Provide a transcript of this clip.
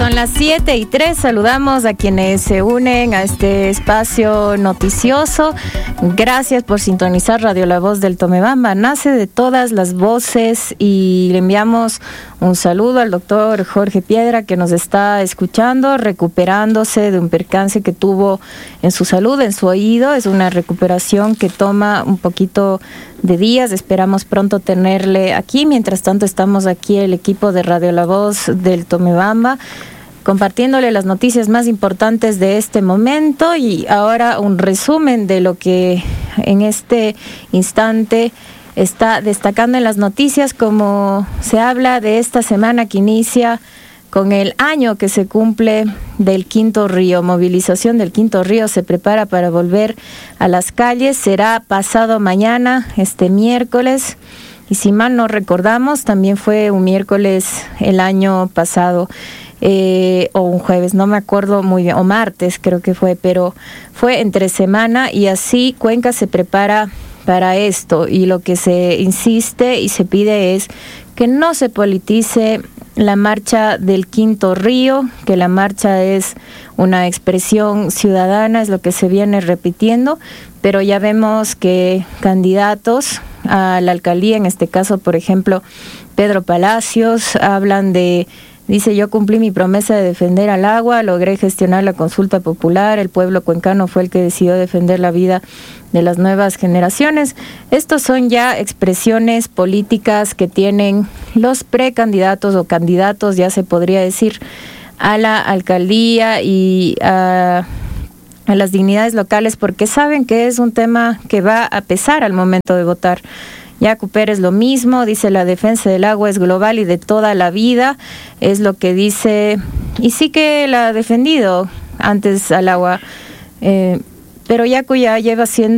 Son las 7:03. Saludamos a quienes se unen a este espacio noticioso. Gracias por sintonizar Radio La Voz del Tomebamba. Nace de todas las voces y le enviamos un saludo al doctor Jorge Piedra, que nos está escuchando, recuperándose de un percance que tuvo en su salud, en su oído. Es una recuperación que toma un poquito de días. Esperamos pronto tenerle aquí. Mientras tanto, estamos aquí el equipo de Radio La Voz del Tomebamba, compartiéndole las noticias más importantes de este momento, y ahora un resumen de lo que en este instante está destacando en las noticias, como se habla de esta semana que inicia con el año que se cumple del Quinto Río. Movilización del Quinto Río se prepara para volver a las calles. Será pasado mañana, este miércoles, y si mal no recordamos, también fue un miércoles el año pasado. O un jueves, no me acuerdo muy bien, o martes creo que fue, pero fue entre semana, y así Cuenca se prepara para esto, y lo que se insiste y se pide es que no se politice la marcha del Quinto Río, que la marcha es una expresión ciudadana, es lo que se viene repitiendo, pero ya vemos que candidatos a la alcaldía, en este caso, por ejemplo, Pedro Palacios, hablan de... Dice: yo cumplí mi promesa de defender al agua, logré gestionar la consulta popular, el pueblo cuencano fue el que decidió defender la vida de las nuevas generaciones. Estos son ya expresiones políticas que tienen los precandidatos o candidatos, ya se podría decir, a la alcaldía y a las dignidades locales, porque saben que es un tema que va a pesar al momento de votar. Yacu Pérez lo mismo, dice: la defensa del agua es global y de toda la vida, es lo que dice, y sí que la ha defendido antes al agua, pero Yacu ya lleva siendo